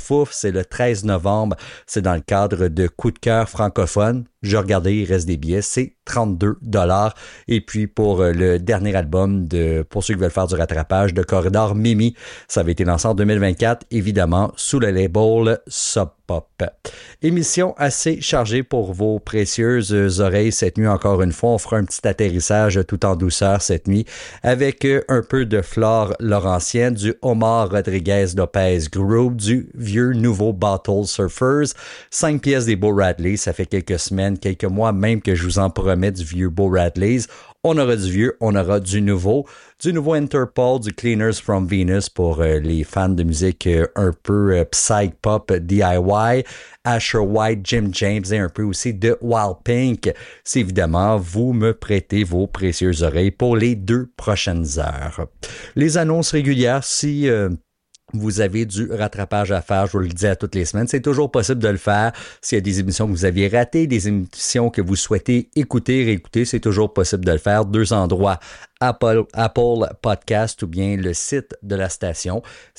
Fouf, c'est le 13 novembre. C'est dans le cadre de Coup de cœur francophone. J'ai regardé, il reste des billets, c'est 32 $. Et puis pour le dernier album pour ceux qui veulent faire du rattrapage de Corridor Mimi, ça avait été lancé en 2024, évidemment, sous le label Sub Pop. Émission assez chargée pour vos précieuses oreilles cette nuit. Encore une fois, on fera un petit atterrissage tout en douceur cette nuit avec un peu de Flore Laurentienne, du Omar Rodriguez Lopez Group, du vieux nouveau Bottle Surfers, 5 pièces des Beau Radleys. Ça fait quelques semaines, quelques mois même que je vous en promets du vieux Beau Radleys. On aura du vieux, on aura du nouveau Interpol, du Cleaners from Venus pour les fans de musique un peu psych pop DIY, Asher White, Jim James et un peu aussi de Wild Pink. C'est évidemment, vous me prêtez vos précieuses oreilles pour les 2 prochaines heures. Les annonces régulières, si vous avez du rattrapage à faire, je vous le dis à toutes les semaines, c'est toujours possible de le faire. S'il y a des émissions que vous aviez ratées, des émissions que vous souhaitez écouter, réécouter, c'est toujours possible de le faire. 2 endroits, Apple Podcast ou bien le site de la station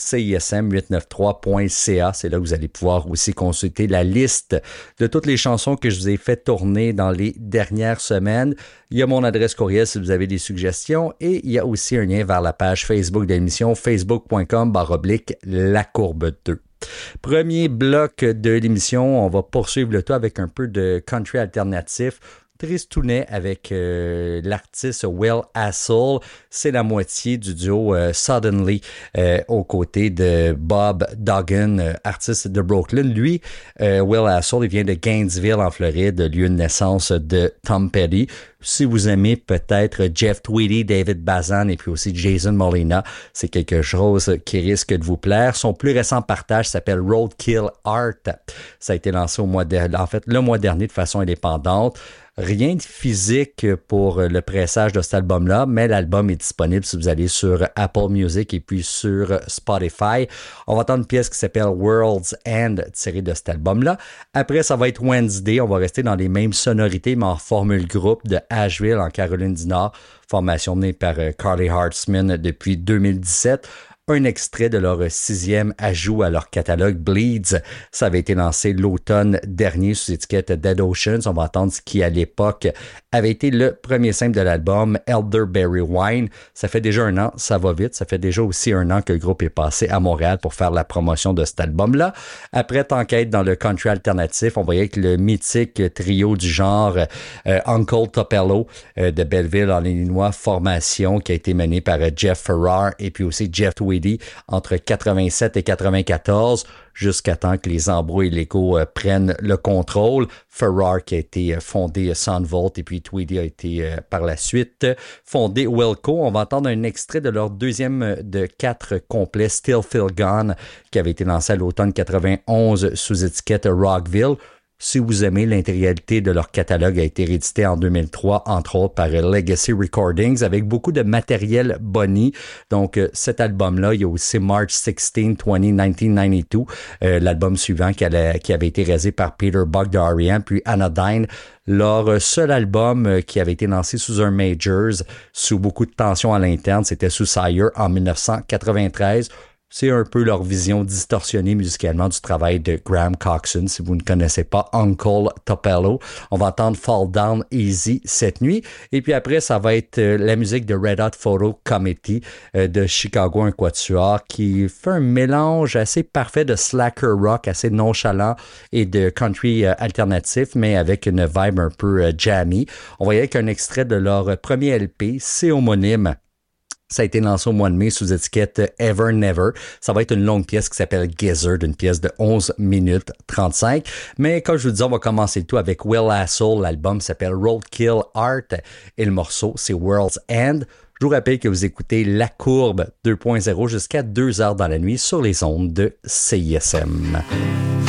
CISM893.ca. C'est là que vous allez pouvoir aussi consulter la liste de toutes les chansons que je vous ai fait tourner dans les dernières semaines. Il y a mon adresse courriel si vous avez des suggestions et il y a aussi un lien vers la page Facebook de l'émission, facebook.com/La Courbe 2. Premier bloc de l'émission, on va poursuivre le tout avec un peu de country alternatif. Tristounet avec l'artiste Will Hassel. C'est la moitié du duo Suddenly aux côtés de Bob Duggan, artiste de Brooklyn. Lui, Will Hassel, il vient de Gainesville en Floride, lieu de naissance de Tom Petty. Si vous aimez peut-être Jeff Tweedy, David Bazan et puis aussi Jason Molina, c'est quelque chose qui risque de vous plaire. Son plus récent partage s'appelle Roadkill Art. Ça a été lancé le mois dernier de façon indépendante. Rien de physique pour le pressage de cet album-là, mais l'album est disponible si vous allez sur Apple Music et puis sur Spotify. On va entendre une pièce qui s'appelle World's End tirée de cet album-là. Après, ça va être Wednesday. On va rester dans les mêmes sonorités, mais en formule groupe de Asheville, en Caroline du Nord. Formation menée par Carly Hartzman depuis 2017. Un extrait de leur 6e ajout à leur catalogue Bleeds. Ça avait été lancé l'automne dernier sous étiquette Dead Oceans. On va entendre ce qui, à l'époque, avait été le premier simple de l'album, Elderberry Wine. Ça fait déjà 1 an, ça va vite. Ça fait déjà aussi 1 an que le groupe est passé à Montréal pour faire la promotion de cet album-là. Après T'enquête dans le country alternatif, on voyait avec le mythique trio du genre Uncle Tupelo de Belleville en Illinois, formation qui a été menée par Jeff Farrar et puis aussi Jeff Tweedy entre 87 et 94, jusqu'à temps que les embrouilles légaux prennent le contrôle. Farrar qui a été fondé Soundvolt et puis Tweedy a été par la suite fondé Wilco. On va entendre un extrait de leur 2e de 4 complets, Still Feel Gone, qui avait été lancé à l'automne 91 sous étiquette Rockville. Si vous aimez, l'intégralité de leur catalogue a été réédité en 2003, entre autres par Legacy Recordings, avec beaucoup de matériel Bonnie. Donc, cet album-là, il y a aussi March 16, 1992, l'album suivant qui avait été réalisé par Peter Buck de R.E.M., puis Anodyne. Leur seul album qui avait été lancé sous un Majors, sous beaucoup de tension à l'interne, c'était sous Sire en 1993. C'est un peu leur vision distorsionnée musicalement du travail de Graham Coxon. Si vous ne connaissez pas Uncle Tupelo, on va entendre Fall Down Easy cette nuit. Et puis après, ça va être la musique de Red Hot Photo Committee de Chicago, un quatuor qui fait un mélange assez parfait de slacker rock, assez nonchalant et de country alternatif, mais avec une vibe un peu jammy. On va y aller avec un extrait de leur premier LP, c'est homonyme. Ça a été lancé au mois de mai sous étiquette Ever Never. Ça va être une longue pièce qui s'appelle Gizzard, une pièce de 11 minutes 35. Mais comme je vous dis, on va commencer le tout avec Will Hassel. L'album s'appelle Roadkill Art et le morceau, c'est World's End. Je vous rappelle que vous écoutez La Courbe 2.0 jusqu'à 2 heures dans la nuit sur les ondes de CISM.